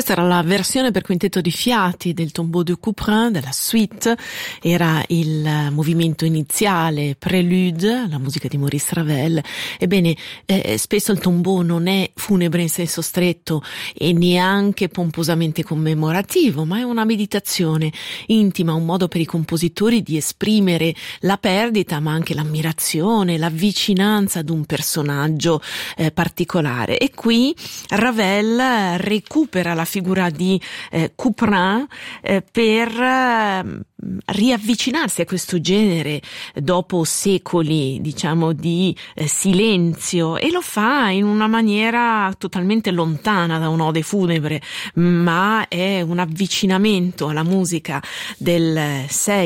Questa era la versione per quintetto di fiati del Tombeau de Couperin, della suite. Era il movimento iniziale, prelude, la musica di Maurice Ravel. Ebbene, spesso il tombeau non è funebre in senso stretto e neanche pomposamente commemorativo, ma è una meditazione intima, un modo per i compositori di esprimere la perdita, ma anche l'ammirazione, la vicinanza ad un personaggio particolare. E qui Ravel recupera la figura di Couperin per riavvicinarsi a questo genere dopo secoli, diciamo, di silenzio, e lo fa in una maniera totalmente lontana da un'ode funebre, ma è un avvicinamento alla musica del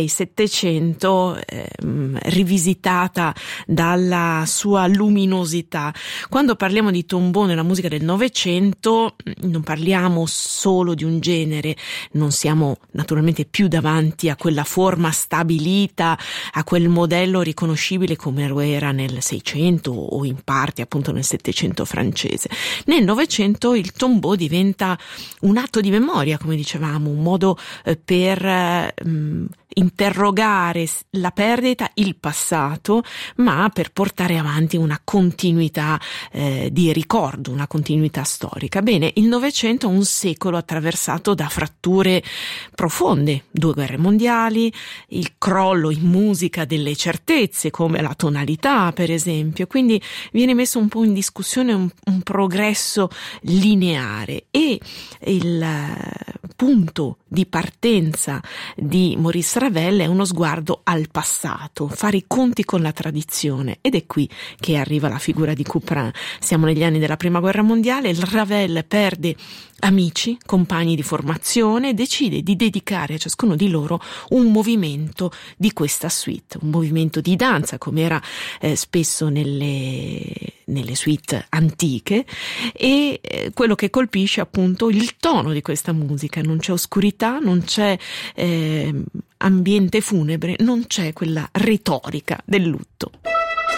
6-700 rivisitata dalla sua luminosità. Quando parliamo di tombeau nella musica del Novecento non parliamo solo di un genere, non siamo naturalmente più davanti a quella forma stabilita, a quel modello riconoscibile come lo era nel 600 o in parte appunto nel 700 francese. Nel Novecento il tombeau diventa un atto di memoria, come dicevamo, un modo per interrogare la perdita, il passato, ma per portare avanti una continuità di ricordo, una continuità storica. Bene, il Novecento è un secolo attraversato da fratture profonde, 2 guerre mondiali, il crollo in musica delle certezze come la tonalità, per esempio, quindi viene messo un po' in discussione un progresso lineare, e il punto di partenza di Maurice Ravel è uno sguardo al passato, fare i conti con la tradizione, ed è qui che arriva la figura di Couperin. Siamo negli anni della Prima Guerra Mondiale, il Ravel perde amici, compagni di formazione, decide di dedicare a ciascuno di loro un movimento di questa suite, un movimento di danza come era spesso nelle suite antiche, e quello che colpisce appunto il tono di questa musica. Non c'è oscurità, non c'è ambiente funebre, non c'è quella retorica del lutto.